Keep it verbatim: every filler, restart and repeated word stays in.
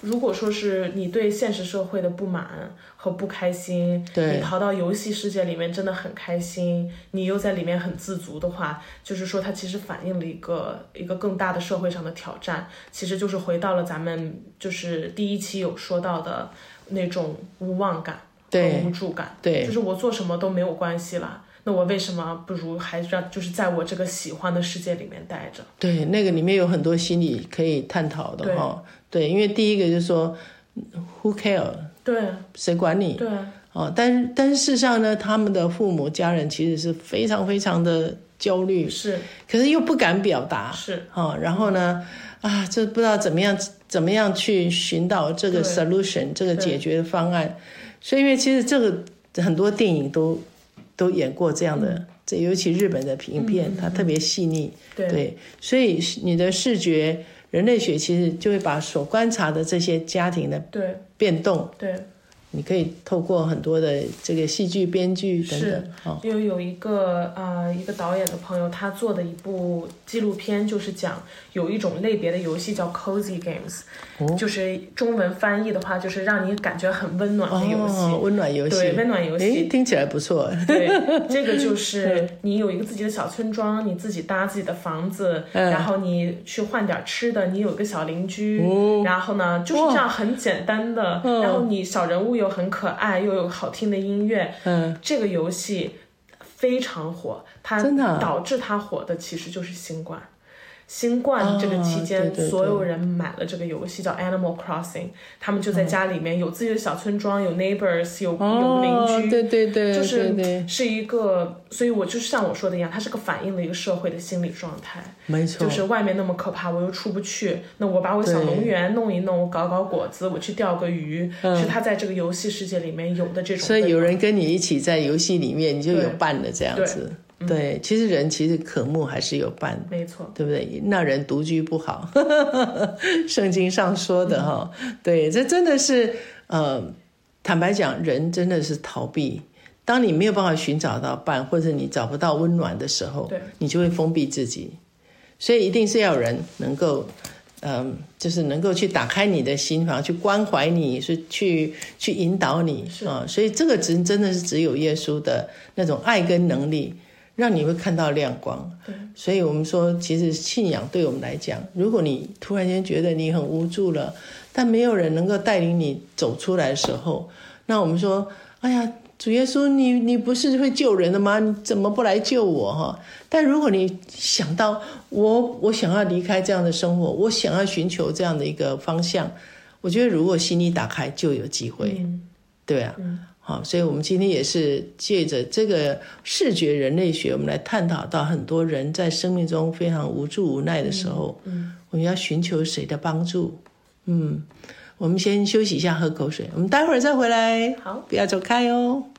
如果说是你对现实社会的不满和不开心，你逃到游戏世界里面真的很开心，你又在里面很自足的话，就是说它其实反映了一个一个更大的社会上的挑战，其实就是回到了咱们就是第一期有说到的那种无望感和无助感， 对， 就是我做什么都没有关系了，那我为什么不如还是让就是在我这个喜欢的世界里面待着？ 对，那个里面有很多心理可以探讨的哈。对，因为第一个就是说 ，Who care？ 对， 谁管你？ 对， 哦，但是但是事实上呢，他们的父母家人其实是非常非常的焦虑， 是， 可是又不敢表达， 是， 哦，然后呢，啊，这不知道怎么样怎么样去寻找这个 solution， 这个解决方案。所以，因为其实这个很多电影都都演过这样的。嗯，这尤其日本的影片，嗯，它特别细腻， 对， 对，所以你的视觉人类学其实就会把所观察的这些家庭的变动， 对， 你可以透过很多的这个戏剧编剧等等， 哦，因为有一个呃一个导演的朋友，他做的一部纪录片，就是讲有一种类别的游戏叫 cozy games，哦，就是中文翻译的话，就是让你感觉很温暖的游戏， 哦，温暖游戏， 对，温暖游戏， 听起来不错。 对，这个就是你有一个自己的小村庄，你自己搭自己的房子，嗯，然后你去换点吃的，你有一个小邻居，嗯，然后呢就是这样很简单的，嗯，然后你小人物又很可爱，又有好听的音乐，嗯，这个游戏非常火，它导致它火的其实就是新冠。新冠这个期间，哦，对对对，所有人买了这个游戏叫 Animal Crossing， 他们就在家里面有自己的小村庄，有 neighbors， 有，哦，有邻居， 对对对， 就是对对， 是一个，所以我就像我说的一样，它是个反映了一个社会的心理状态。 没错， 就是外面那么可怕，我又出不去，那我把我小农园弄一弄，我搞搞果子，我去钓个鱼，嗯，是他在这个游戏世界里面有的这种。 所以有人跟你一起在游戏里面，你就有伴了这样子。 对， 对，其实人其实渴慕还是有伴， 没错， 对不对？那人独居不好，圣经上说的哈，嗯，对，这真的是呃，坦白讲，人真的是逃避。当你没有办法寻找到伴，或者你找不到温暖的时候， 对， 你就会封闭自己。所以一定是要有人能够，嗯，就是能够去打开你的心房，去关怀你，是去去引导你啊，呃。所以这个真真的是只有耶稣的那种爱跟能力。让你会看到亮光，所以我们说，其实信仰对我们来讲，如果你突然间觉得你很无助了，但没有人能够带领你走出来的时候，那我们说，哎呀，主耶稣，你你不是会救人的吗？你怎么不来救我哈？但如果你想到我，我想要离开这样的生活，我想要寻求这样的一个方向，我觉得如果心里打开，就有机会，嗯，对啊。嗯，好，所以我们今天也是借着这个视觉人类学，我们来探讨到很多人在生命中非常无助无奈的时候，嗯嗯，我们要寻求谁的帮助？嗯，我们先休息一下，喝口水，我们待会儿再回来。 好， 不要走开哦。